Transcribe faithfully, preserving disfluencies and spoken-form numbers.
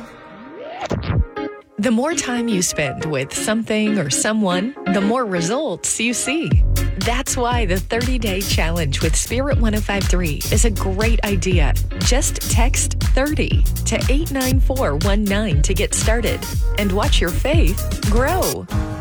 The more time you spend with something or someone, the more results you see. That's why the thirty-day challenge with Spirit one oh five point three is a great idea. Just text thirty to eight nine four one nine to get started and watch your faith grow.